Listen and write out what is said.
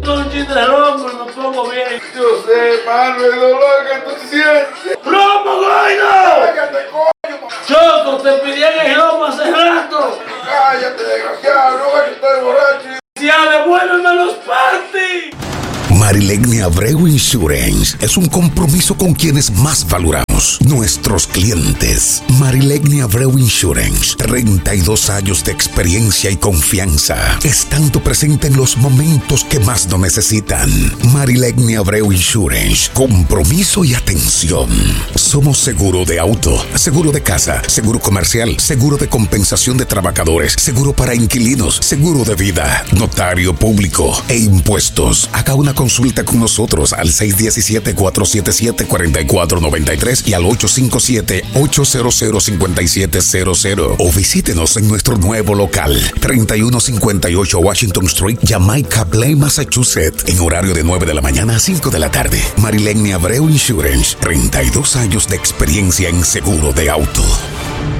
Un chiste de romo y me pongo bien. Yo sé, mano, el dolor que tú sientes. ¡Romo, gordo! Cállate, coño, Choco, te pedí el romo hace rato. cállate, desgraciado, no ves que estoy borracho. ¡Ya, devuélveme los party! Marilegni Abreu Insurance es un compromiso con quienes más valoramos, nuestros clientes. Marilegni Abreu Insurance, 32 años de experiencia y confianza, estando presente en los momentos que más lo necesitan. Marilegni Abreu Insurance, compromiso y atención. Somos seguro de auto, seguro de casa, seguro comercial, seguro de compensación de trabajadores, seguro para inquilinos, seguro de vida, notario público e impuestos. Haga una consulta con nosotros al 617-477-4493 y al 857-800-5700 o visítenos en nuestro nuevo local 3158 Washington Street, Jamaica Plain, Massachusetts, en horario de 9 de la mañana a 5 de la tarde. Marilegni Abreu Insurance, 32 años de experiencia en seguro de auto.